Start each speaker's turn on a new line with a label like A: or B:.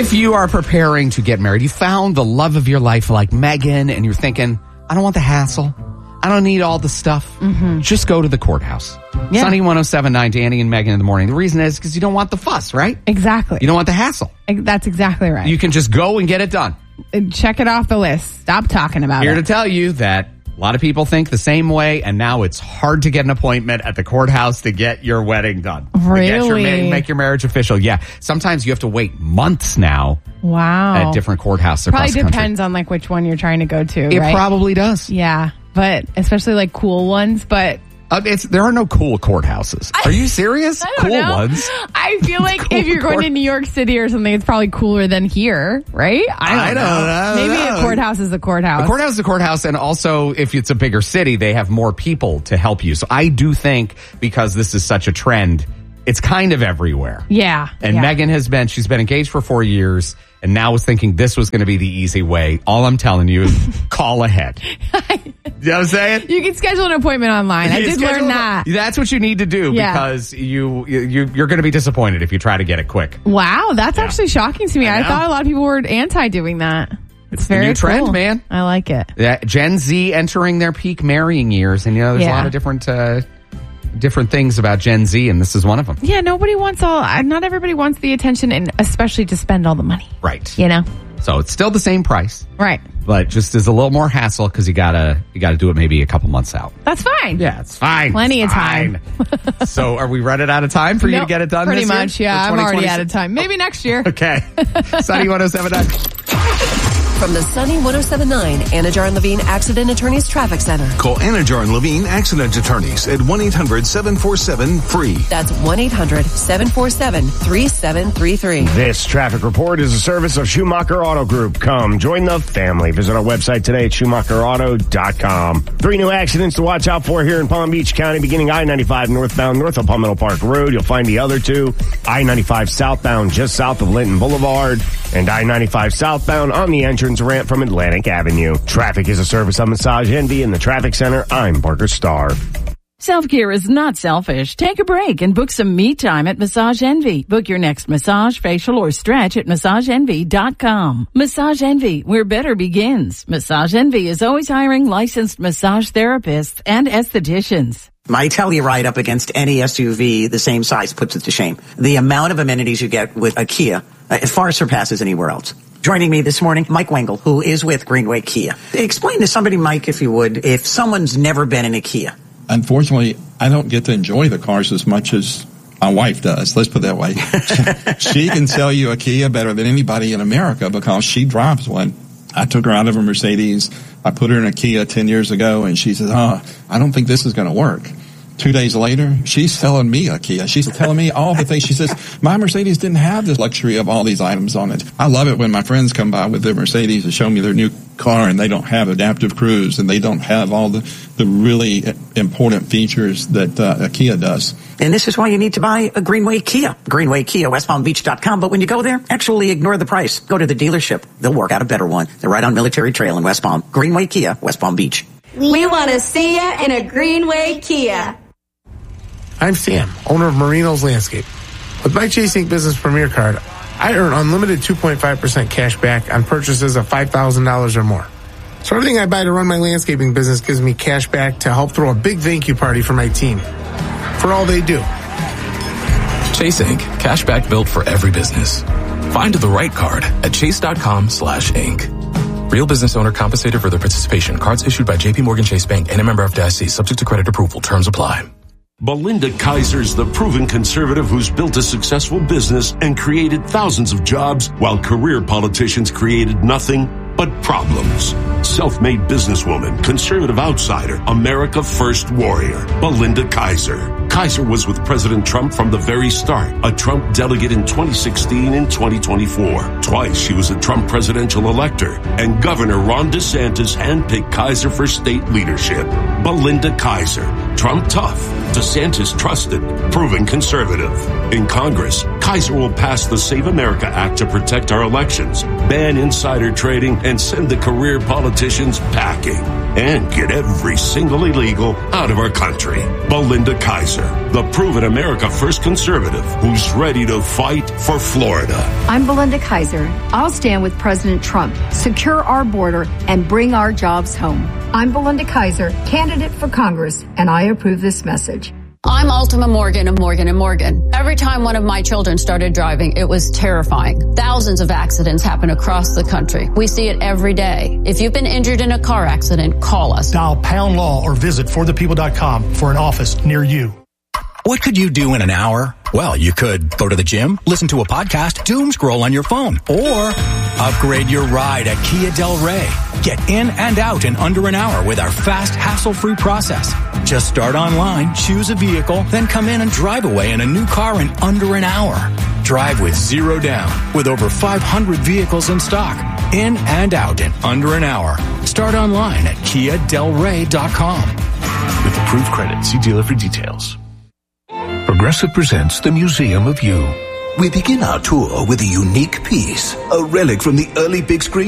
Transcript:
A: If you are preparing to get married, you found the love of your life like Megan, and you're thinking, I don't want the hassle. I don't need all the stuff. Just go to the courthouse.
B: Yeah.
A: Sunny 107.9, Danny and Megan in the morning. The reason is because you don't want the fuss, right?
B: Exactly.
A: You don't want the hassle.
B: That's exactly right.
A: You can just go and get it done.
B: Check it off the list. Stop talking about
A: Here
B: it.
A: to tell you that a lot of people think the same way, and now it's hard to get an appointment at the courthouse to get your wedding done.
B: Really?
A: Make your marriage official. Yeah. Sometimes you have to wait months now
B: Wow.
A: at different courthouses across
B: Probably
A: the country.
B: depends on like which one you're trying to go to,
A: It
B: right?
A: probably does.
B: Yeah. But especially like cool ones, but
A: There are no cool courthouses. Are you serious?
B: I don't
A: Cool
B: know.
A: ones.
B: I feel like if you're going to New York City or something, it's probably cooler than here, right? I don't know. Maybe a courthouse is a courthouse.
A: A courthouse is a courthouse, and also if it's a bigger city, they have more people to help you. So I do think because this is such a trend, it's kind of everywhere.
B: Yeah.
A: And
B: yeah.
A: Megan she's been engaged for 4 years, and now was thinking this was going to be the easy way. All I'm telling you is call ahead. You know what I'm saying?
B: You can schedule an appointment online. I did learn that.
A: That's what you need to do because you're going to be disappointed if you try to get it quick.
B: Wow, that's actually shocking to me.
A: I
B: I
A: know.
B: thought a lot of people were anti doing that. It's
A: the
B: very
A: new trend,
B: cool.
A: man.
B: I like it.
A: Yeah, Gen Z entering their peak marrying years, and there's a lot of different things about Gen Z, and this is one of them.
B: Yeah, not everybody wants the attention, and especially to spend all the money.
A: Right.
B: You know?
A: So it's still the same price,
B: Right.
A: but just is a little more hassle because you gotta do it maybe a couple months out.
B: That's fine.
A: Yeah, it's fine.
B: Plenty
A: It's
B: of time.
A: fine. So are we running out of time for you to
B: Nope,
A: get it done
B: pretty
A: this year?
B: much, yeah.
A: For
B: I'm already
A: 2026?
B: out of time. Maybe next year.
A: Okay. Sunny 107.9.
C: From the Sunny 107.9 Anajar and Levine Accident Attorneys Traffic Center.
D: Call Anajar and Levine Accident Attorneys at 1-800-747-FREE.
C: That's 1-800-747-3733.
E: This traffic report is a service of Schumacher Auto Group. Come join the family. Visit our website today at SchumacherAuto.com. 3 new accidents to watch out for here in Palm Beach County, beginning I-95 northbound north of Palmetto Park Road. You'll find the other 2. I-95 southbound just south of Linton Boulevard, and I-95 southbound on the entrance ramp from Atlantic Avenue. Traffic is a service of Massage Envy in the Traffic Center. I'm Parker Starr.
F: Self-care is not selfish. Take a break and book some me time at Massage Envy. Book your next massage, facial, or stretch at MassageEnvy.com. Massage Envy, where better begins. Massage Envy is always hiring licensed massage therapists and estheticians.
G: My Telluride up against any SUV the same size puts it to shame. The amount of amenities you get with a Kia it far surpasses anywhere else. Joining me this morning, Mike Wengel, who is with Greenway Kia. Explain to somebody, Mike, if you would, if someone's never been in a Kia.
H: Unfortunately, I don't get to enjoy the cars as much as my wife does. Let's put it that way. She can sell you a Kia better than anybody in America because she drives one. I took her out of a Mercedes. I put her in a Kia 10 years ago, and she says, I don't think this is going to work. 2 days later, she's selling me a Kia. She's telling me all the things. She says, my Mercedes didn't have this luxury of all these items on it. I love it when my friends come by with their Mercedes to show me their new car, and they don't have adaptive cruise, and they don't have all the really important features that a Kia does.
G: And this is why you need to buy a Greenway Kia. Greenway Kia, WestPalmBeach.com. But when you go there, actually ignore the price. Go to the dealership. They'll work out a better one. They're right on Military Trail in West Palm. Greenway Kia, West Palm Beach.
I: We want to see you in a Greenway Kia.
J: I'm Sam, owner of Marino's Landscape. With my Chase Ink Business Premier Card, I earn unlimited 2.5% cash back on purchases of $5,000 or more. So everything I buy to run my landscaping business gives me cash back to help throw a big thank you party for my team. For all they do.
K: Chase Ink. Cashback built for every business. Find the right card at chase.com/ink. Real business owner compensated for their participation. Cards issued by JP Morgan Chase Bank and a member of FDIC. Subject to credit approval. Terms apply.
L: Belinda Kaiser's the proven conservative who's built a successful business and created thousands of jobs while career politicians created nothing but problems. Self-made businesswoman, conservative outsider, America First warrior, Belinda Kaiser. Kaiser was with President Trump from the very start, a Trump delegate in 2016 and 2024. Twice she was a Trump presidential elector, and Governor Ron DeSantis handpicked Kaiser for state leadership. Belinda Kaiser, Trump tough, DeSantis trusted, proven conservative. In Congress, Kaiser will pass the Save America Act to protect our elections, ban insider trading, and send the career politicians packing. And get every single illegal out of our country. Belinda Kaiser, the proven America First conservative who's ready to fight for Florida.
M: I'm Belinda Kaiser. I'll stand with President Trump, secure our border, and bring our jobs home. I'm Belinda Kaiser, candidate for Congress, and I approve this message.
N: I'm Ultima Morgan of Morgan & Morgan. Every time one of my children started driving, it was terrifying. Thousands of accidents happen across the country. We see it every day. If you've been injured in a car accident, call us.
O: Dial #law or visit forthepeople.com for an office near you.
P: What could you do in an hour? Well, you could go to the gym, listen to a podcast, doom scroll on your phone, or upgrade your ride at Kia Del Rey. Get in and out in under an hour with our fast, hassle-free process. Just start online, choose a vehicle, then come in and drive away in a new car in under an hour. Drive with zero down, with over 500 vehicles in stock. In and out in under an hour. Start online at KiaDelRey.com.
Q: With approved credit, see dealer for details. Progressive presents the Museum of You.
R: We begin our tour with a unique piece, a relic from the early big screen